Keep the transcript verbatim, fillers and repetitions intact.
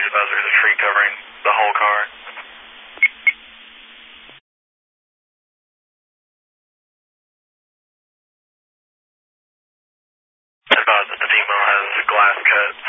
advise there's a tree covering the whole car. Advise that the female has glass cut.